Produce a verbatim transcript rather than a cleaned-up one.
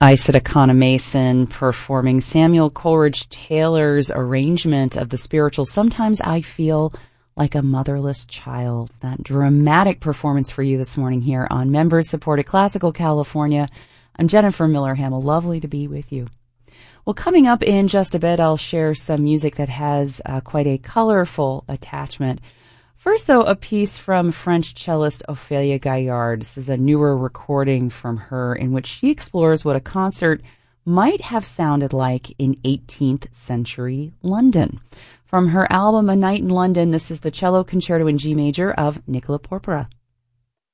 Isida Kana Mason performing Samuel Coleridge Taylor's arrangement of the spiritual Sometimes I Feel Like a Motherless Child. That dramatic performance for you this morning here on Members Supported Classical California. I'm Jennifer Miller Hamill. Lovely to be with you. Well, coming up in just a bit, I'll share some music that has uh, quite a colorful attachment. First, though, a piece from French cellist Ophélie Gaillard. This is a newer recording from her in which she explores what a concert might have sounded like in eighteenth century London. From her album A Night in London, this is the Cello Concerto in G Major of Nicola Porpora.